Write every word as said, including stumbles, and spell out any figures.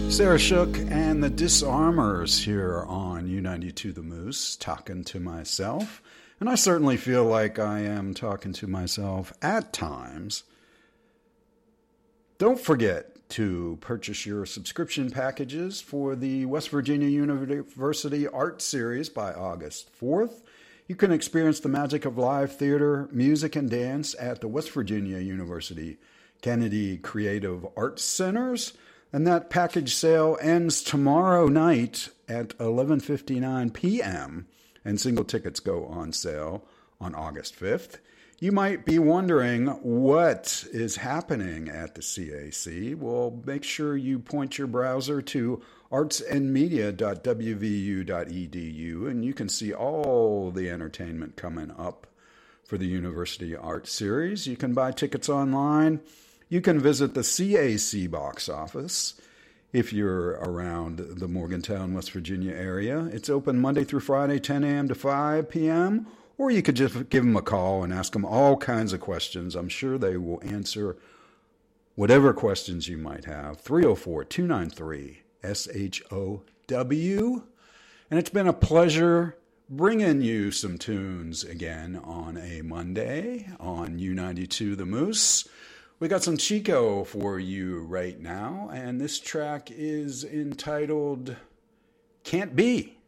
Sarah Shook and the Disarmors here on U ninety-two The Moose, talking to myself. And I certainly feel like I am talking to myself at times. Don't forget to purchase your subscription packages for the West Virginia University Art Series by August fourth. You can experience the magic of live theater, music, and dance at the West Virginia University Kennedy Creative Arts Centers. And that package sale ends tomorrow night at eleven fifty-nine p.m. and single tickets go on sale on August fifth. You might be wondering what is happening at the C A C. Well, make sure you point your browser to arts and media dot w v u dot e d u and you can see all the entertainment coming up for the University Art Series. You can buy tickets online. You can visit the C A C box office if you're around the Morgantown, West Virginia area. It's open Monday through Friday, ten a.m. to five p.m., or you could just give them a call and ask them all kinds of questions. I'm sure they will answer whatever questions you might have. three oh four, two nine three, S H O W. And it's been a pleasure bringing you some tunes again on a Monday on U ninety-two The Moose. We got some Chico for you right now, and this track is entitled Can't Be.